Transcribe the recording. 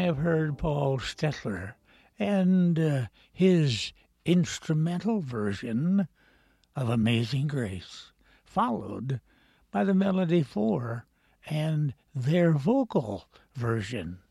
have heard Paul Stetler and his instrumental version of Amazing Grace, followed by the Melody Four and their vocal version.